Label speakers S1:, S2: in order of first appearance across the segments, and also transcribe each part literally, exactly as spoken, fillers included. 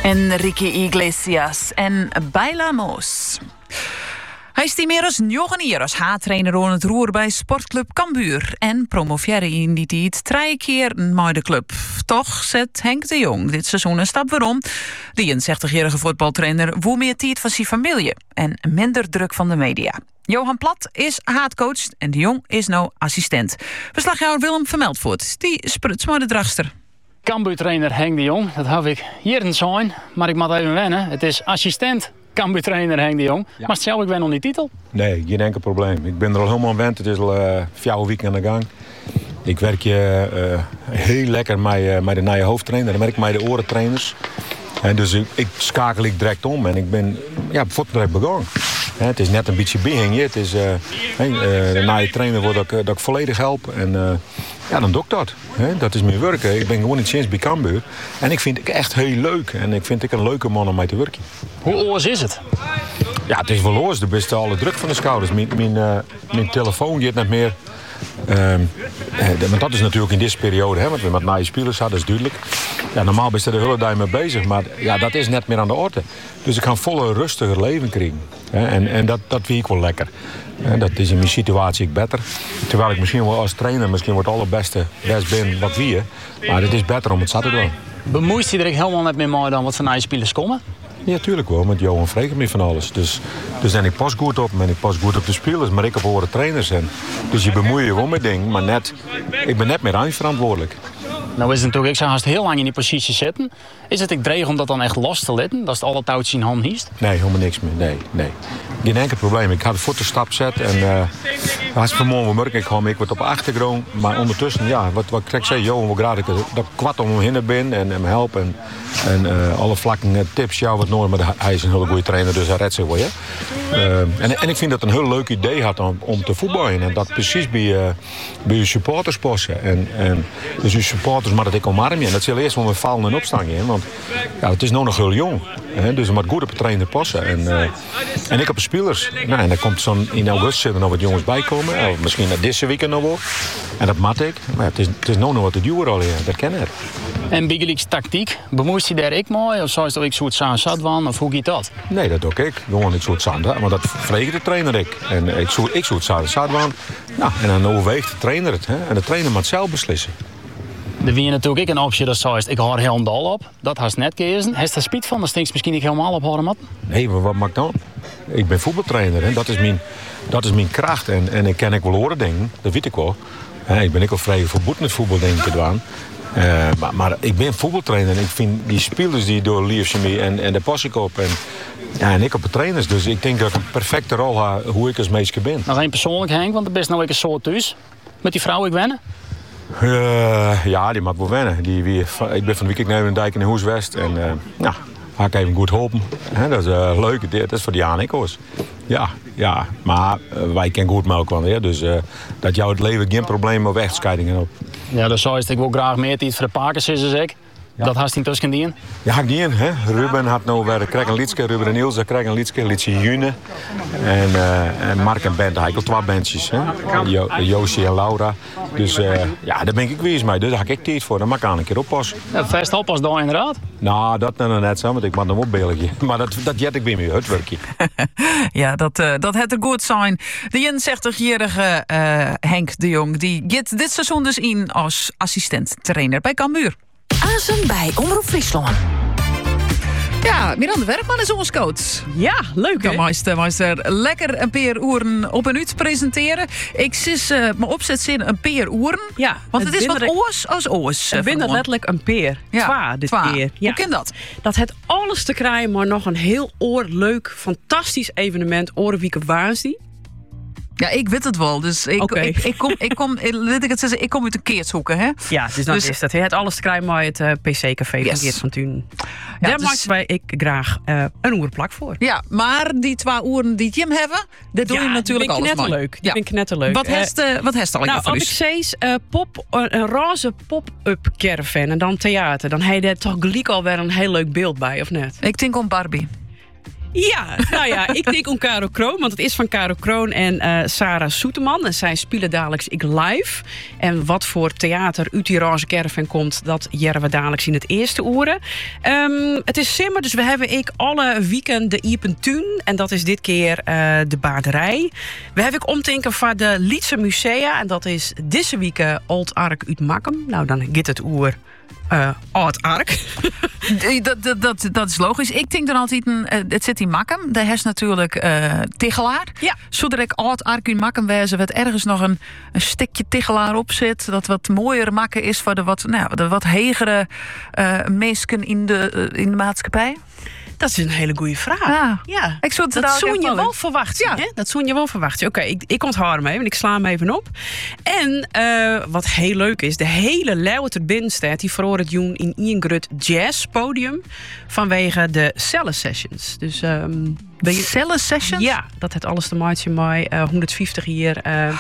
S1: Enrique Iglesias en Bailamos. Hij is meer dan negen jaar als H-trainer aan het roer bij Sportclub Cambuur. En promoveerde in die tijd drie keer met de club. Toch zet Henk de Jong dit seizoen een stap waarom. De eenenzestigjarige voetbaltrainer woe meer tijd van zijn familie. En minder druk van de media. Johan Plat is haatcoach en de Jong is nou assistent. Verslagjouwer Willem Vermeldvoort, die spruts maar de dragster.
S2: Cambuur-trainer Henk de Jong, dat heb ik hier in zijn, maar ik moet even wennen. Het is assistent Cambuur-trainer Henk de Jong. Ja. Maar stel ik ben nog niet titel?
S3: Nee, geen enkel probleem. Ik ben er al helemaal aan gewend. Het is al uh, vier weken aan de gang. Ik werk je uh, heel lekker met, uh, met de nieuwe hoofdtrainer. Dan werk ik met de orentrainers. En dus ik, ik schakel ik direct om en ik ben ja, voor direct begonnen. He, het is net een beetje behing. Het is uh, hey, uh, de nieuwe trainer wordt dat, ik, dat ik volledig help. En uh, ja, dan doe ik dat. He, dat is mijn werken. Ik ben gewoon niet sinds bij Cambuur. En ik vind het echt heel leuk. En ik vind het een leuke man om mee te werken.
S2: Hoe oors is het?
S3: Ja, het is wel oors. Er is alle druk van de schouders. Mijn, mijn, uh, mijn telefoon gaat net meer. Um, eh, want dat is natuurlijk in deze periode, hè, want we met nieuwe spelers hadden, dat is duidelijk. Ja, normaal ben je er de hele dag mee bezig, maar ja, dat is net meer aan de orde. Dus ik ga een volle, rustiger leven krijgen. Hè, en en dat, dat vind ik wel lekker. En dat is in mijn situatie beter. Terwijl ik misschien wel als trainer misschien wel het allerbeste best ben wat wie. Maar het is beter om het zat te doen.
S2: Bemoeit je er helemaal net meer mee dan wat voor nieuwe spelers komen?
S3: Ja, tuurlijk wel. Met Johan vregen me van alles. Dus, dus en ik pas goed op en ik pas goed op de spelers, maar ik op horen trainers. En, dus je bemoeit je wel met dingen, maar net, ik ben net meer eindverantwoordelijk.
S2: Nou is het natuurlijk, ik zou haast heel lang in die positie zitten. Is het ik dreig om dat dan echt los te letten? Dat is het alle touwtjes in hand hiest?
S3: Nee, helemaal niks meer. Nee, nee. Geen enkel probleem. Ik ga de voet de stap zetten en uh, als ik vanmorgen merk ik gewoon, ik word op de achtergrond. Maar ondertussen, ja, wat, wat ik zei, Johan wil graag dat ik kwart om hem heen ben en hem helpen. En, en uh, alle vlakken uh, tips, jou wat nodig, maar hij is een hele goede trainer, dus hij redt zich wel. Ja? Uh, en, en ik vind dat een heel leuk idee had om, om te voetballen. En dat precies bij, uh, bij je supporters passen. En, en, dus je supporters maar dat ik omarm je. En dat zal eerst wel met vallen en opstaan. Hè? Want ja, het is nog nog heel jong. Hè? Dus het moet goed op het trainer passen. En, uh, en ik op de spelers. Nou, en dan komt zo'n in augustus er nog wat jongens bij komen. Of misschien deze weekend nog wel. En dat mat ik. Maar het is, het is nog nog wat te duur al. Ja. Dat ken ik.
S2: En Bigeliks tactiek, bemoeit je daar ik mooi? Of zou je dat ik zo'n saan zat van? Of hoe gaat dat?
S3: Nee, dat doe ik. Gewoon ik zo'n saan. Maar dat vreeg de trainer ik. En ik zo'n ik zo'n saan zat van. Nou, en dan overweegt de trainer het. Hè? En de trainer moet zelf beslissen.
S2: Er wie natuurlijk ook een optie dat zo is, ik hoor heel dol op. Dat had net gekezen. Heeft daar spijt van? Dat stinkt misschien niet helemaal op horen mat.
S3: Nee, maar wat maakt dan? Ik ben voetbaltrainer en dat is mijn, dat is mijn kracht. En, en ik ken ik wel horen denken, dat weet ik wel. He, ik ben ook al vrij verboed met voetbal denken gedaan. Uh, maar, maar ik ben voetbaltrainer en ik vind die spelers die door liefst me en, en daar pas ik op. En, ja, en ik op de trainers. Dus ik denk dat ik een perfecte rol heb hoe ik als meisje ben.
S2: Nog één persoonlijk, Henk, want er best nou ik een soort thuis. Met die vrouw ik wennen?
S3: Uh, ja, die mag wel wennen. Die, wie, ik ben van de week naar een dijk in de Hoeswest. En uh, ja, ga ik even goed helpen. He, dat is uh, leuk. Dat is voor die Aniko's. Ja, ja, maar uh, wij kennen goed melk van. Dus uh, dat jou het leven geen probleem of echtscheidingen op.
S2: Ja, dus zo is het. Ik wil graag meer tijd voor de pakers, is ik. Ja. Dat had hij tussen die in?
S3: Ja, ik die in. Hè. Ruben had nou weer krijg een liedje. Ruben en Niels krijgen een liedje. Liedje June. En, uh, en Mark en Bent. Hij had twee bandjes. Hè. Jo, Joosje en Laura. Dus uh, ja, daar ben ik geweest mee. Dus daar heb ik tijd voor. Dan mag ik aan een keer oppassen.
S2: Ja, vast oppas dan inderdaad?
S3: Nou, dat nou net zo. Want ik mag nog op België. Maar dat, dat jet ik bij me uit werkje.
S1: Ja, dat, uh, dat het er goed zijn. De eenenzestigjarige uh, Henk de Jong. Die gaat dit seizoen dus in als assistent-trainer bij Cambuur.
S4: Azen bij Omroep Friesland.
S1: Ja, Miranda Werkman is ons coach.
S5: Ja, leuk hè?
S1: Dan mag je er lekker een paar uren op een uur presenteren. Ik zit uh, me opzet zin een paar uren.
S5: Ja,
S1: want het, het is wat
S5: er,
S1: oors als oors.
S5: Het binnen letterlijk een peer.
S1: Ja,
S5: twa dit
S1: twa.
S5: keer. Ja.
S1: Hoe kan dat?
S5: Dat het alles te krijgen, maar nog een heel oorleuk, fantastisch evenement. Orenwieken Waasdie.
S1: Ja, ik weet het wel. Dus ik,
S5: okay.
S1: ik, ik kom, ik kom, laat ik het zeggen, ik kom uit de Keert zoeken, hè?
S5: Ja, dus dan dus, is dat. Het alles te krijgen maar het uh, P C-café yes. van Geert van Thun. Ja, daar dus, maken wij ik graag uh, een oerplak voor.
S1: Ja, maar die twee oeren die Jim hebben, dat doe
S5: ja,
S1: je natuurlijk alles
S5: mooi.
S1: leuk.
S5: Die vind ik knetterleuk.
S1: Wat heeft uh, wat heeft al
S5: nou,
S1: voor
S5: op ik zees uh, pop uh, een roze pop-up caravan en dan theater, dan heb je er toch gelijk alweer een heel leuk beeld bij, of net?
S1: Ik denk om Barbie.
S5: Ja, nou ja, ik denk om Caro Kroon, want het is van Caro Kroon en uh, Sarah Soeteman. En zij spelen dadelijk ik live. En wat voor theater uit die roze caravan komt, dat jaren we dadelijk in het eerste uren. Um, het is simmer, dus we hebben ik alle weekend de Iepen Tuin. En dat is dit keer uh, de baarderij. We hebben ik omdenken van de Lietse Musea. En dat is deze week Old Ark uit Makkum. Nou, dan gaat het oer. Uh, Oud Ark.
S1: dat, dat, dat, dat is logisch. Ik denk dan altijd, een, uh, het zit in Makkum. Daar is natuurlijk uh, Tichelaar.
S5: Ja.
S1: Zodra ik Oud Ark in Makkum wezen, wat ergens nog een, een stukje Tichelaar op zit, dat wat mooier maken is voor de wat, nou, de wat hegere uh, meesken in de, uh, in de maatschappij.
S5: Dat is een hele goede vraag.
S1: Ja.
S5: Ja.
S1: Ik zou het
S5: dat zou je
S1: wel
S5: wel verwachten.
S1: Ja.
S5: Hè? Dat zou je wel verwachten. Oké, okay, ik, ik onthoud hem even. Ik sla hem even op. En uh, wat heel leuk is, de hele Lauter Binnenstad die verhoor het doen in Ian Grut Jazz Podium vanwege de Cellen Sessions. Dus um,
S1: de Cellen Sessions?
S5: Ja, dat heeft alles te maken met uh, honderdvijftig jaar uh,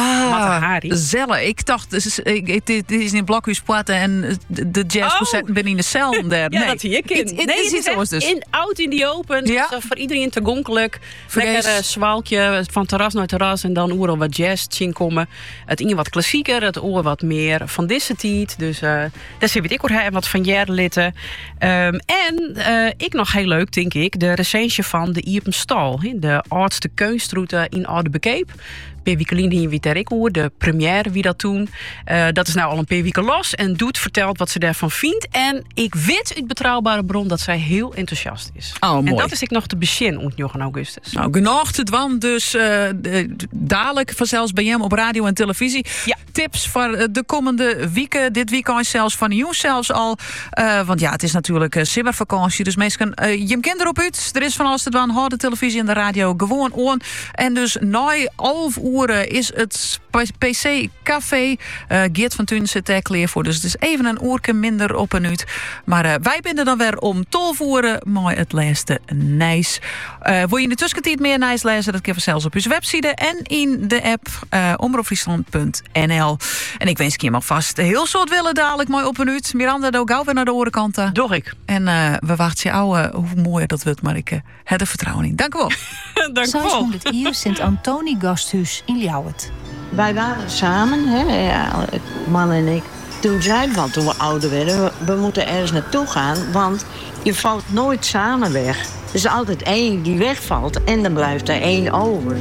S1: ah, Zellen. Ik dacht, dit is in Blokhuis Poiten en de jazzconcerten oh. binnen in de cel. Daar.
S5: Ja,
S1: nee.
S5: dat zie ik in.
S1: It, it,
S5: nee,
S1: het is iets dus.
S5: In, out in die open.
S1: Ja.
S5: Dus voor iedereen te gonkelijk.
S1: Vergees.
S5: Lekker uh, zwaaltje van terras naar terras. En dan oer wat jazz zien komen. Het een wat klassieker. Het oor wat meer van deze tijd. Dus uh, daar zit ik ook wat van jaarlitten. Um, en uh, ik nog heel leuk, denk ik. De recensie van de Ierpenstal. De oudste keustroute in Oude Bekeep. Per weekelien hier wie ter ik hoor, de première wie dat toen. Uh, dat is nou al een paar weken los. En Doet vertelt wat ze daarvan vindt. En ik weet uit betrouwbare bron dat zij heel enthousiast is.
S1: Oh, mooi.
S5: En dat is ik nog te begin ont Johan Augustus.
S1: Nou, genoeg te dwan. Dus uh, dadelijk vanzelfs bij hem op radio en televisie.
S5: Ja.
S1: Tips voor de komende weken. Dit weekend zelfs van nieuws zelfs al. Uh, want ja, het is natuurlijk uh, simmervakantie. Dus meestal uh, je kind erop uit. Er is van alles te dwan. Houd de televisie en de radio gewoon on. En dus na half uur is het P C Café. Uh, Geert van Thun zit daar klaar voor. Dus het is even een oorke minder op een uur. Maar uh, wij binden dan weer om tolf uur. Maar het laatste nijs. Uh, wil je in de tussentijd meer nijs lezen? Dat kun je zelfs op onze website en in de app uh, omroep friesland punt n l. En ik wens je hem alvast heel soort willen dadelijk mooi op een uur. Miranda, doe gauw weer naar de orenkanten.
S5: Door ik.
S1: En uh, we wachten je ouwe hoe mooi dat wordt. Maar ik uh, heb er vertrouwen in. Dank u wel.
S5: Dank u wel.
S6: zeshonderd hier Sint-Antoni Gasthuis in Ljouwert.
S7: Wij waren samen, hè, ja, man en ik. Toen zeiden we, want toen we ouder werden, we, we moeten ergens naartoe gaan. Want je valt nooit samen weg. Er is altijd één die wegvalt en dan blijft er één over.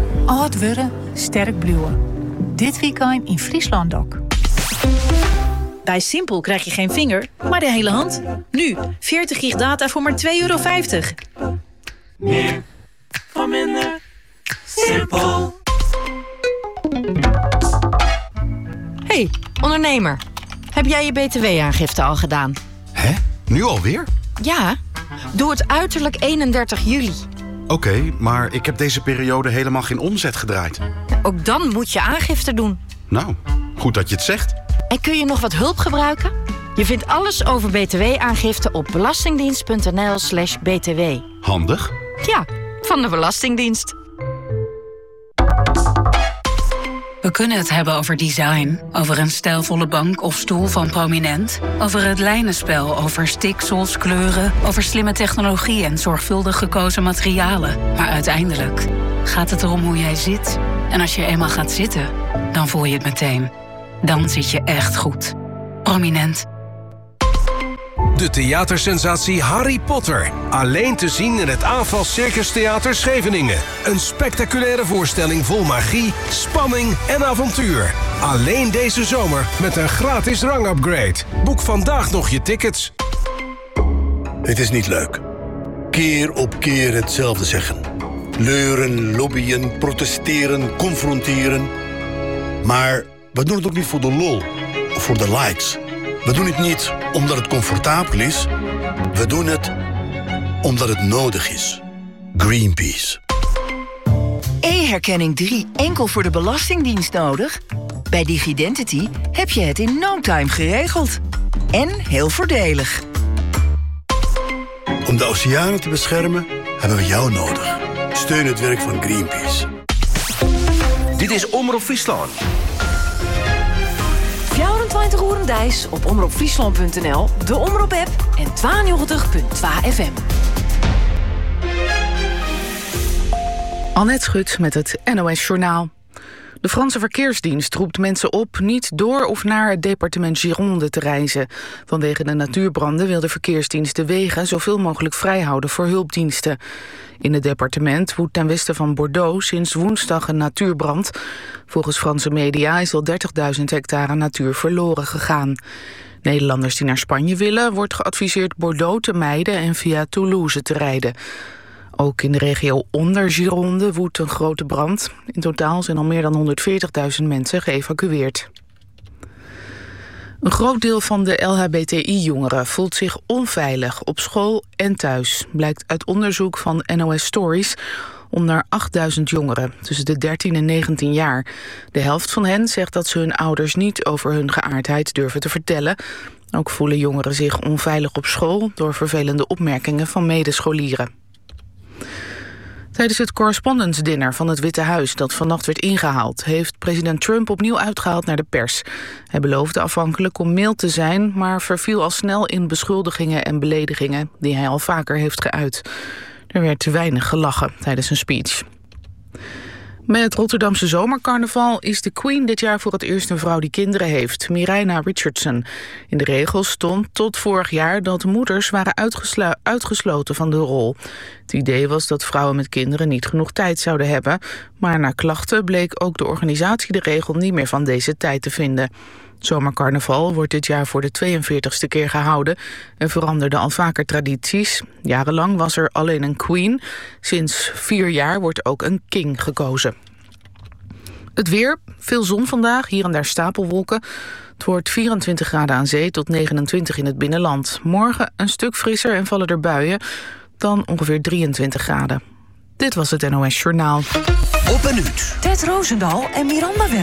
S6: Oud worden, sterk blijven. Dit weekend in Friesland ook.
S4: Bij Simpel krijg je geen vinger, maar de hele hand. Nu, veertig gig data voor maar twee euro vijftig.
S8: Meer voor minder. Simpel.
S9: Hey, ondernemer. Heb jij je B T W-aangifte al gedaan?
S10: Hè? Nu alweer?
S9: Ja, doe het uiterlijk eenendertig juli.
S10: Oké, okay, maar ik heb deze periode helemaal geen omzet gedraaid.
S9: Ook dan moet je aangifte doen.
S10: Nou, goed dat je het zegt.
S9: En kun je nog wat hulp gebruiken? Je vindt alles over B T W-aangifte op belastingdienst punt n l slash b t w.
S10: Handig.
S9: Ja, van de Belastingdienst.
S11: We kunnen het hebben over design, over een stijlvolle bank of stoel van Prominent, over het lijnenspel, over stiksels, kleuren, over slimme technologie en zorgvuldig gekozen materialen. Maar uiteindelijk gaat het erom hoe jij zit. En als je eenmaal gaat zitten, dan voel je het meteen. Dan zit je echt goed. Prominent.
S12: De theatersensatie Harry Potter. Alleen te zien in het Aanval Circus Theater Scheveningen. Een spectaculaire voorstelling vol magie, spanning en avontuur. Alleen deze zomer met een gratis rangupgrade. Boek vandaag nog je tickets.
S13: Het is niet leuk. Keer op keer hetzelfde zeggen. Leuren, lobbyen, protesteren, confronteren. Maar we doen het ook niet voor de lol of voor de likes. We doen het niet omdat het comfortabel is. We doen het omdat het nodig is. Greenpeace.
S14: E-herkenning drie enkel voor de Belastingdienst nodig? Bij Digidentity heb je het in no time geregeld. En heel voordelig.
S13: Om de oceanen te beschermen hebben we jou nodig. Steun het werk van Greenpeace.
S15: Dit is Omroep Friesland.
S4: vierentwintig uur Dijs op omroep friesland punt n l, de Omroep-app en tweeënnegentig punt twee F M.
S16: Annette Schut met het N O S Journaal. De Franse verkeersdienst roept mensen op niet door of naar het departement Gironde te reizen. Vanwege de natuurbranden wil de verkeersdienst de wegen zoveel mogelijk vrijhouden voor hulpdiensten. In het departement woedt ten westen van Bordeaux sinds woensdag een natuurbrand. Volgens Franse media is al dertigduizend hectare natuur verloren gegaan. Nederlanders die naar Spanje willen, wordt geadviseerd Bordeaux te mijden en via Toulouse te rijden. Ook in de regio onder Gironde woedt een grote brand. In totaal zijn al meer dan honderdveertigduizend mensen geëvacueerd. Een groot deel van de L H B T I-jongeren voelt zich onveilig op school en thuis, blijkt uit onderzoek van N O S Stories onder achtduizend jongeren tussen de dertien en negentien jaar. De helft van hen zegt dat ze hun ouders niet over hun geaardheid durven te vertellen. Ook voelen jongeren zich onveilig op school door vervelende opmerkingen van medescholieren. Tijdens het Correspondence Dinner van het Witte Huis dat vannacht werd ingehaald, heeft president Trump opnieuw uitgehaald naar de pers. Hij beloofde afhankelijk om mild te zijn, maar verviel al snel in beschuldigingen en beledigingen die hij al vaker heeft geuit. Er werd te weinig gelachen tijdens zijn speech. Bij het Rotterdamse zomercarnaval is de Queen dit jaar voor het eerst een vrouw die kinderen heeft, Mireina Richardson. In de regels stond tot vorig jaar dat moeders waren uitgeslu- uitgesloten van de rol. Het idee was dat vrouwen met kinderen niet genoeg tijd zouden hebben, maar na klachten bleek ook de organisatie de regel niet meer van deze tijd te vinden. Het zomercarnaval wordt dit jaar voor de tweeënveertigste keer gehouden en veranderde al vaker tradities. Jarenlang was er alleen een queen. Sinds vier jaar wordt ook een king gekozen. Het weer, veel zon vandaag, hier en daar stapelwolken. Het wordt vierentwintig graden aan zee tot negenentwintig in het binnenland. Morgen een stuk frisser en vallen er buien, dan ongeveer drieëntwintig graden. Dit was het N O S Journaal.
S17: Op een uur. Ted Roosendaal en Miranda